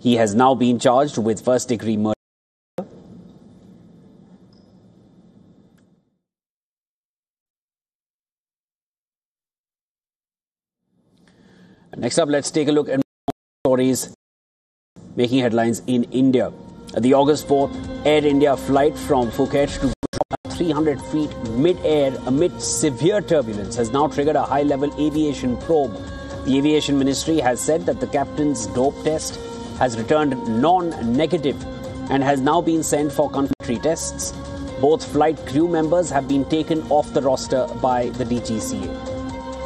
He has now been charged with first-degree murder. Next up, let's take a look at stories making headlines in India. The August 4th Air India flight from Phuket to 300 feet mid-air amid severe turbulence has now triggered a high-level aviation probe. The Aviation Ministry has said that the captain's dope test has returned non-negative and has now been sent for confirmatory tests. Both flight crew members have been taken off the roster by the DGCA.